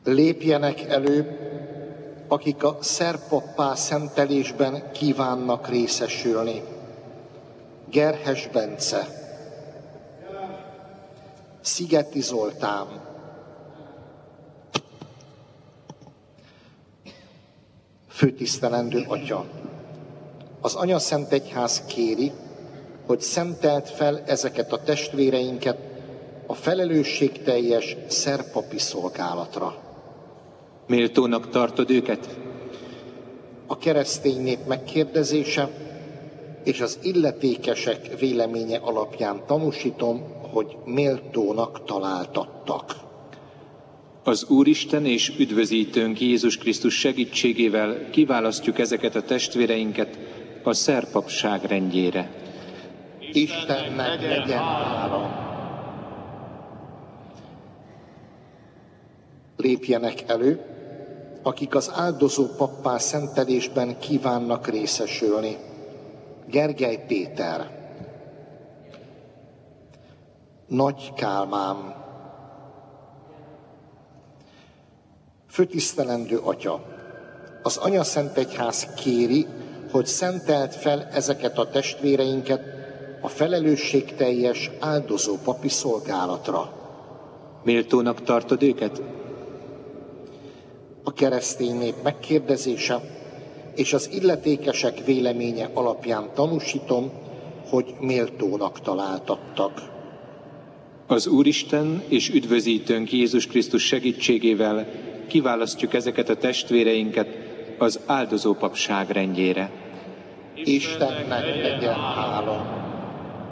Lépjenek elő, akik a szerpappá szentelésben kívánnak részesülni. Gerhes Bence, Szigeti Zoltán, Főtisztelendő Atya, az Anyaszentegyház kéri, hogy szenteld fel ezeket a testvéreinket a felelősségteljes szerpapi szolgálatra. Méltónak tartod őket? A keresztény nép megkérdezése és az illetékesek véleménye alapján tanúsítom, hogy méltónak találtattak. Az Úristen és üdvözítőnk Jézus Krisztus segítségével kiválasztjuk ezeket a testvéreinket a szerpapság rendjére. Istennek legyen hála! Lépjenek elő, akik az áldozó pappá szentelésben kívánnak részesülni. Gergely Péter, Nagy Kálmán, Főtisztelendő Atya, az Anyaszentegyház kéri, hogy szenteld fel ezeket a testvéreinket a felelősségteljes áldozó papi szolgálatra. Méltónak tartod őket? A keresztény nép megkérdezése és az illetékesek véleménye alapján tanúsítom, hogy méltónak találtattak. Az Úristen és üdvözítőnk Jézus Krisztus segítségével kiválasztjuk ezeket a testvéreinket az áldozópapság rendjére. Istennek legyen hála!